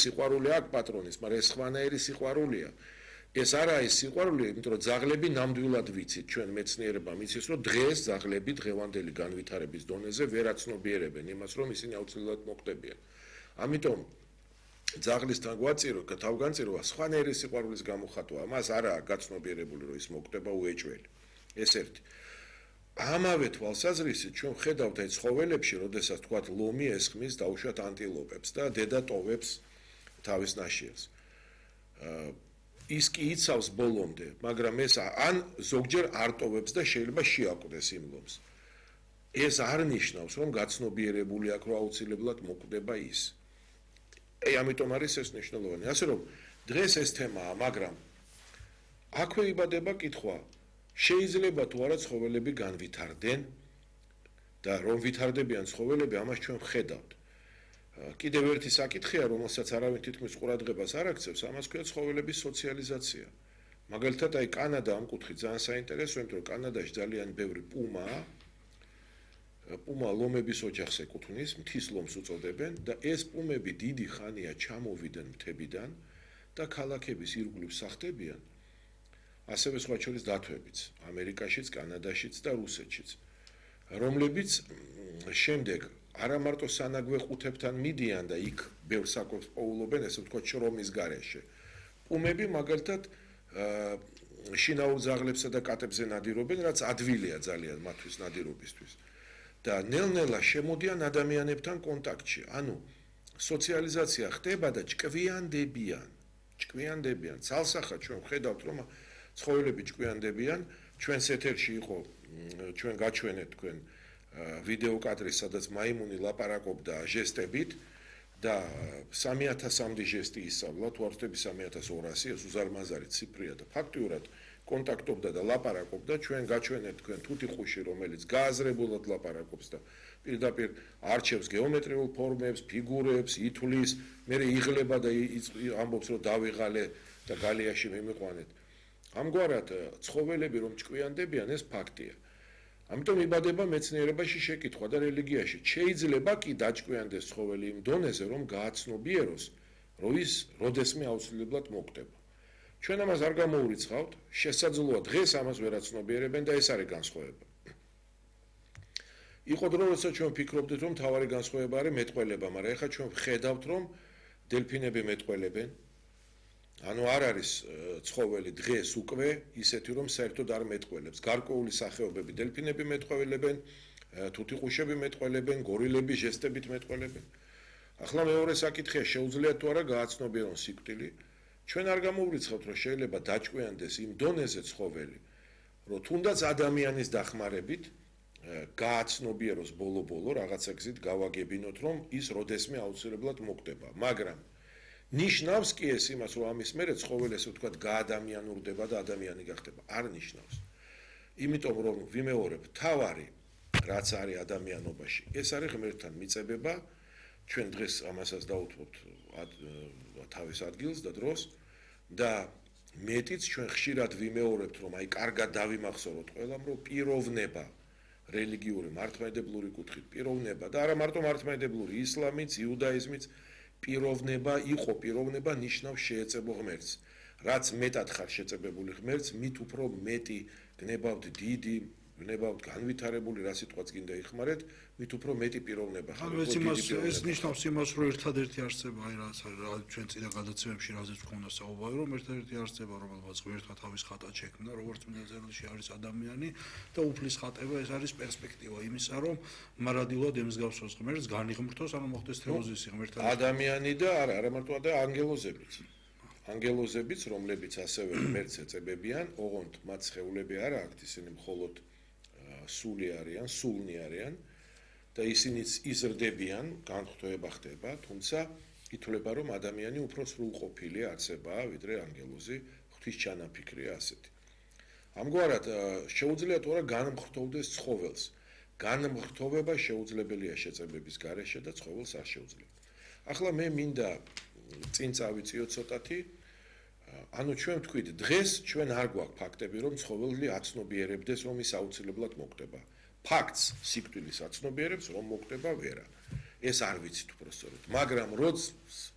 სიყვარული აქვს პატრონის, მაგრამ ეს სხვანაირი სიყვარულია. ეს არა ის სიყვარული, იმიტომ რომ ძაღლები ნამდვილად ვიცით, ჩვენ მეცნიერებამ იცის, რომ დღეს ძაღლები დღევანდელი განვითარების დონეზე ვერ აცნობიერებენ იმას, რომ ისინი აუცილებლად მოკვდებიან. ამიტომ ძაღლისთან თავგანწირვა სხვანაირი სიყვარულის გამოხატვა, მას არა აქვს გაცნობიერებული, რომ ის მოკვდება უეჭველი. ეს ერთი. ამავე თვალსაზრისით ჩვენ ხედავთ აი ცხოველებში, როდესაც თქვათ ლომი ესხმის დაუშვათ ანტილოპებს და დედა ტოვებს თავის ნაშიერს. ის კი იცავს ბოლომდე, მაგრამ ეს ან ზოგჯერ არ ტოვებს და შეიძლება შეაკვდეს იმ ლომს. ეს არ ნიშნავს, რომ გაცნობიერებული აქვს, რომ აუცილებლად მოკვდება ის. ამიტომ არის ეს მნიშვნელოვანი. ასე რომ დღეს ეს თემაა, მაგრამ აქვე იბადება კითხვა, შეიძლება თუ არა ცხოველები განვითარდნენ და რომ ვითარდებიან ცხოველები, ამას ჩვენ ვხედავთ. კიდევ ერთი საკითხია, რომელსაც არავინ თითქმის ყურადღებას არ აქცევს, ამას ქვია ცხოველების სოციალიზაცია. მაგალითად, აი კანადა ამ კუთხით ძალიან საინტერესოა, იმიტომ რომ კანადაში ძალიან ბევრი პუმაა. პუმა ლომების ოჯახს ეკუთვნის, მთის ლომს უწოდებენ და ეს პუმები დიდი ხანია ჩამოვიდნენ მთებიდან და ქალაქების ირგვლივ სახლდებიან. ასევე სხვა შორის დათვებიც, ამერიკაშიც, კანადაშიც და რუსეთშიც, რომლებიც შემდეგ არა მარტო სანაგვე ყუთებთან მიდიან და იქ ბევრ საკვებს პოულობენ, ესე ვთქვათ, შრომის გარეშე. პუმები მაგალითად შინაურ ძაღლებსა და კატებზე ნადირობენ, რაც ადვილია ძალიან მათთვის ნადირობისთვის. და ნელ-ნელა შემოდიან ადამიანებთან კონტაქტში. ანუ სოციალიზაცია ხდება და ჭკვიანდებიან. ცალსახად ჩვენ ვხედავთ, რომ ცხოველები ჭკვიანდებიან. ჩვენს ეთერში იყო, ჩვენ გაჩვენეთ თქვენ ვიდეო კადრი, სადაც მაიმუნი ლაპარაკობდა ჟესტებით და 3000-მდე ჟესტი ისწავლა, თუ არ ვთქვი 3200, ეს უზარმაზარი ციფრია და ფაქტიურად კონტაქტობდა და ლაპარაკობდა, ჩვენ გაჩვენეთ თქვენ თუთიყუში, რომელიც გააზრებულად ლაპარაკობს და პირდაპირ არჩევს გეომეტრიულ ფორმებს, ფიგურებს, ითვლის, მერე იღლება და ამბობს, რომ დავიღალე და გალიაში მიმიყვანეთ. ამგვარად ცხოველები რომ ჭკვიანდებიან, ეს ფაქტია. ამიტომ იბადება მეცნიერებაში შეკითხვა და რელიგიაში. შეიძლება კი დაჭკვიანდეს ცხოველი იმ დონეზე, რომ გააცნობიეროს, რომ ის როდესმე აუცილებლად მოკვდება. ჩვენ ამას არ გამოურიცხავთ, შესაძლოა დღეს ამას ვერ აცნობიერებენ და ეს არის განსხვავება. იყო დრო, როცა ჩვენ ფიქრობდით, რომ თავარი განსხვავება არის მეტყველება, მაგრამ ეხლა ჩვენ ვხედავთ, რომ დელფინები მეტყველებენ. ანუ არ არის ცხოველი დღეს უკვე ისეთი, რომ საერთოდ არ მეტყველებს. გარკვეული სახეობები დელფინები მეტყველებენ, თუთიყუშები მეტყველებენ, გორილები ჟესტებით მეტყველებენ. ახლა მეორე საკითხია, შეუძლია თუ არა გააცნობიერონ სიკვდილი. ჩვენ არ გამოვრიცხავთ, რომ შეიძლება დაჭკვიანდეს იმ დონეზე ცხოველი, რომ თუნდაც ადამიანის დახმარებით გააცნობიეროს ბოლო-ბოლო რაღაცა გზით გავაგებინოთ, რომ ის როდესმე აუცილებლად მოკვდება. მაგრამ ნიშნავს კი ეს იმას, რომ ამის მერე ცხოველი ესე ვთქვათ გაადამიანურდება და ადამიანი გახდება. არ ნიშნავს. იმიტომ რომ ვიმეორებ, თავარი რაც არის ადამიანობაში, ეს არის ღმერთთან მიწებება. ჩვენ დღეს ამასაც დაუთმობთ თავის ადგილს და დროს და მეტიც ჩვენ ხშირად ვიმეორებთ, რომ აი კარგად დავიმახსოვროთ ყველამ, რომ პიროვნება რელიგიური მართლმადიდებლური კუთხით პიროვნება და არა მარტო მართლმადიდებლური, ისლამიც, იუდაიზმიც პიროვნება ნიშნავს შეეწებო ღმერთს. რაც მეტად ხარ შეწებებული ღმერთს, მით უფრო მეტი გნებავთ დიდი, გნებავთ განვითარებული, რა სიტყვაც გინდა იხმარეთ, მით უფრო მეტი პიროვნება ხარ. ეს ნიშნავს იმას, რომ ერთადერთი არსება, აი რაც ჩვენ წინა გადაცემებში რაზეც ვქონდა საუბარი, რომ ერთადერთი არსება, რომელმაც ღმერთმა თავის ხატად შექმნა, როგორც წმინდა წერილში არის ადამიანი და უფლის ხატება, ეს არის პერსპექტივა იმისა, რომ მარადილად ემსგავსოს ღმერთს, განიღმრთოს, ანუ მოხდეს თეოზისი ღმერთთან. ადამიანი და არა მარტო ანგელოზებიც. ანგელოზებიც, რომლებიც ასევე ღმერთს ეწებებიან, ოღონდ მათ სხეულები არა აქვთ, ისინი მხოლოდ სულნი არიან და ისინიც იზრდებიან, განხთოება ხდება, თუმცა ითვლება, რომ ადამიანი უფრო სრულყოფილი არსებაა, ვიდრე ანგელოზი, ღვთის ჩანაფიქრია ასეთი. ამგვარად შეუძლია თუ არა განმხრთოვდეს ცხოველს. განმხრთოვება შეუძლებელია შეწებების გარეშე და ცხოველს არ შეუძლია. ახლა მე მინდა წინ წავიწიოთ ცოტათი. ანუ ჩვენ ვთქვით, დღეს ჩვენ არ გვაქვს ფაქტები, რომ ცხოველი აცნობიერებდეს, რომ ის აუცილებლად მოკვდება. ფაქტს სიკვდილის აცნობიერებს, რომ მოკვდება ვერა. ეს არ ვიცით უბრალოდ. მაგრამ როცა